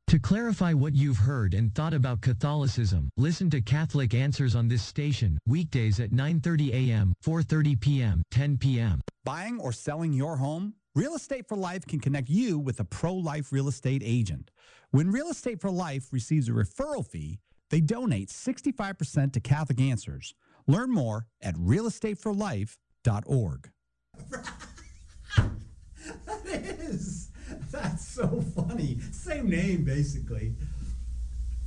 To clarify what you've heard and thought about Catholicism, listen to Catholic Answers on this station, weekdays at 9:30 a.m., 4:30 p.m., 10 p.m. Buying or selling your home? Real Estate for Life can connect you with a pro-life real estate agent. When Real Estate for Life receives a referral fee, they donate 65% to Catholic Answers. Learn more at realestateforlife.org. That is. That's so funny. Same name, basically.